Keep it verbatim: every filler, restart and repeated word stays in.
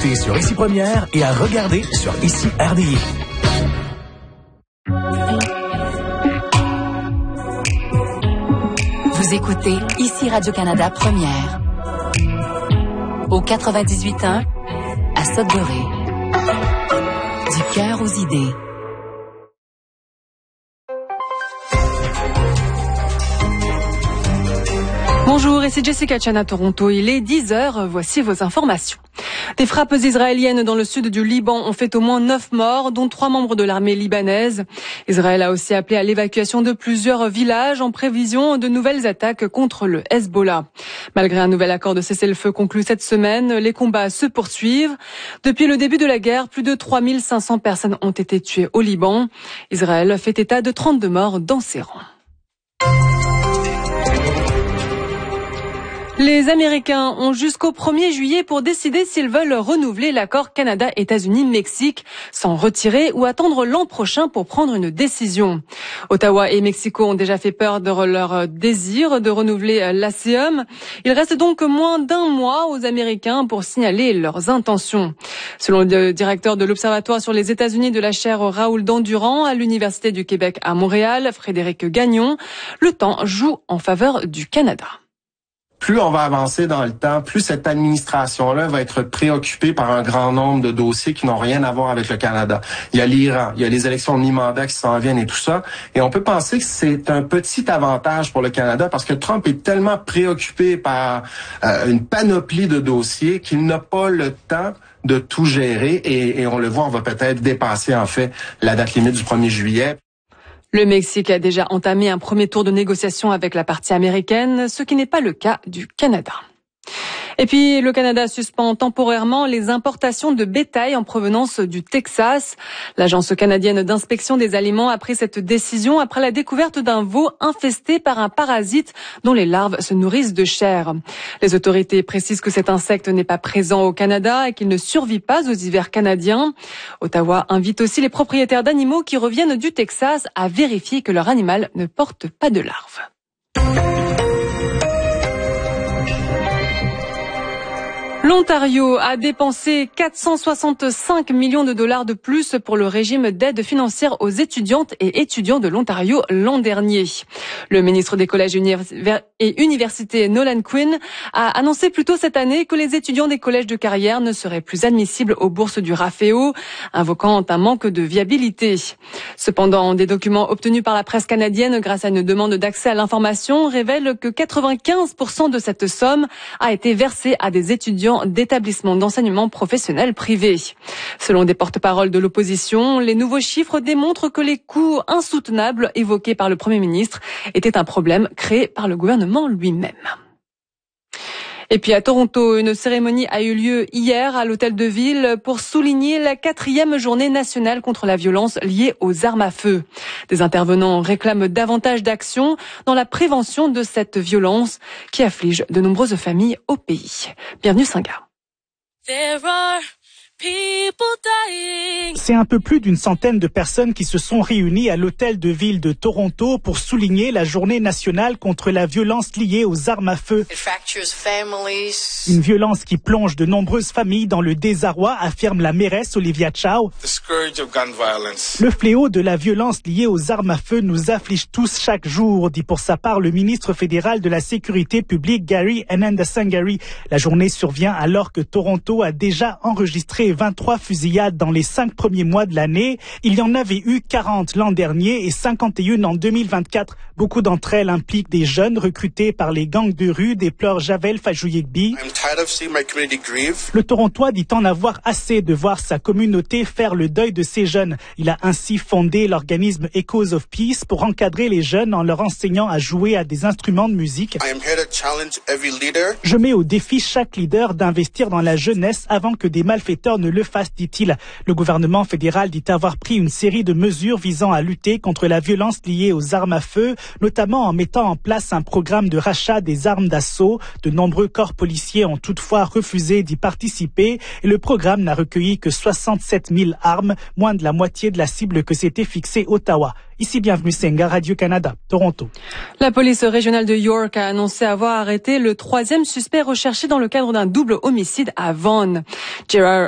écouter sur Ici Première et à regarder sur Ici R D I. Vous écoutez Ici Radio-Canada Première. Au quatre-vingt-dix-huit point un, à Sudbury. Du cœur aux idées. Bonjour, ici Jessica Chan à Toronto. Il est dix heures, voici vos informations. Des frappes israéliennes dans le sud du Liban ont fait au moins neuf morts, dont trois membres de l'armée libanaise. Israël a aussi appelé à l'évacuation de plusieurs villages en prévision de nouvelles attaques contre le Hezbollah. Malgré un nouvel accord de cessez-le-feu conclu cette semaine, les combats se poursuivent. Depuis le début de la guerre, plus de trois mille cinq cents personnes ont été tuées au Liban. Israël fait état de trente-deux morts dans ses rangs. Les Américains ont jusqu'au premier juillet pour décider s'ils veulent renouveler l'accord Canada-États-Unis-Mexique, s'en retirer ou attendre l'an prochain pour prendre une décision. Ottawa et Mexico ont déjà fait peur de leur désir de renouveler l'A C E M. Il reste donc moins d'un mois aux Américains pour signaler leurs intentions. Selon le directeur de l'Observatoire sur les États-Unis de la chaire Raoul Dandurand à l'Université du Québec à Montréal, Frédéric Gagnon, le temps joue en faveur du Canada. Plus on va avancer dans le temps, plus cette administration-là va être préoccupée par un grand nombre de dossiers qui n'ont rien à voir avec le Canada. Il y a l'Iran, il y a les élections de mi-mandat qui s'en viennent et tout ça. Et on peut penser que c'est un petit avantage pour le Canada parce que Trump est tellement préoccupé par euh, une panoplie de dossiers qu'il n'a pas le temps de tout gérer. Et, et on le voit, on va peut-être dépasser en fait la date limite du premier juillet. Le Mexique a déjà entamé un premier tour de négociation avec la partie américaine, ce qui n'est pas le cas du Canada. Et puis, le Canada suspend temporairement les importations de bétail en provenance du Texas. L'Agence canadienne d'inspection des aliments a pris cette décision après la découverte d'un veau infesté par un parasite dont les larves se nourrissent de chair. Les autorités précisent que cet insecte n'est pas présent au Canada et qu'il ne survit pas aux hivers canadiens. Ottawa invite aussi les propriétaires d'animaux qui reviennent du Texas à vérifier que leur animal ne porte pas de larves. L'Ontario a dépensé quatre cent soixante-cinq millions de dollars de plus pour le régime d'aide financière aux étudiantes et étudiants de l'Ontario l'an dernier. Le ministre des Collèges et Universités, Nolan Quinn, a annoncé plus tôt cette année que les étudiants des collèges de carrière ne seraient plus admissibles aux bourses du RAFEO, invoquant un manque de viabilité. Cependant, des documents obtenus par la presse canadienne grâce à une demande d'accès à l'information révèlent que quatre-vingt-quinze pour cent de cette somme a été versée à des étudiants d'établissements d'enseignement professionnel privés. Selon des porte-paroles de l'opposition, les nouveaux chiffres démontrent que les coûts insoutenables évoqués par le Premier ministre étaient un problème créé par le gouvernement lui-même. Et puis à Toronto, une cérémonie a eu lieu hier à l'hôtel de ville pour souligner la quatrième journée nationale contre la violence liée aux armes à feu. Des intervenants réclament davantage d'actions dans la prévention de cette violence qui afflige de nombreuses familles au pays. Bienvenue Singa. C'est un peu plus d'une centaine de personnes qui se sont réunies à l'hôtel de ville de Toronto pour souligner la journée nationale contre la violence liée aux armes à feu. Une violence qui plonge de nombreuses familles dans le désarroi, affirme la mairesse Olivia Chow. Le fléau de la violence liée aux armes à feu nous afflige tous chaque jour, dit pour sa part le ministre fédéral de la Sécurité publique Gary Anandasangari. La journée survient alors que Toronto a déjà enregistré vingt-trois fusillades dans les cinq premiers mois de l'année. Il y en avait eu quarante l'an dernier et cinquante et un en deux mille vingt-quatre. Beaucoup d'entre elles impliquent des jeunes recrutés par les gangs de rue, déplore Javel Fajuyekbi. Le Torontois dit en avoir assez de voir sa communauté faire le deuil de ces jeunes. Il a ainsi fondé l'organisme Echoes of Peace pour encadrer les jeunes en leur enseignant à jouer à des instruments de musique. Je mets au défi chaque leader d'investir dans la jeunesse avant que des malfaiteurs ne le fassent, dit-il. Le gouvernement fédéral dit avoir pris une série de mesures visant à lutter contre la violence liée aux armes à feu, notamment en mettant en place un programme de rachat des armes d'assaut. De nombreux corps policiers ont toutefois refusé d'y participer et le programme n'a recueilli que soixante-sept mille armes, moins de la moitié de la cible que s'était fixée Ottawa. Ici, bienvenue Senga, Radio-Canada, Toronto. La police régionale de York a annoncé avoir arrêté le troisième suspect recherché dans le cadre d'un double homicide à Vaughan. Gerard